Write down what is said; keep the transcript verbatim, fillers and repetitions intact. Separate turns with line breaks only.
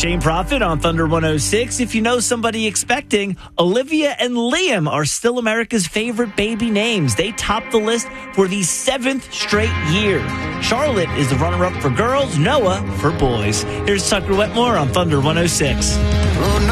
Shane Prophet on Thunder one oh six. If you know somebody expecting, Olivia and Liam are still America's favorite baby names. They top the list for the seventh straight year. Charlotte is the runner-up for girls, Noah for boys. Here's Tucker Wetmore on Thunder one oh six.
Oh, no.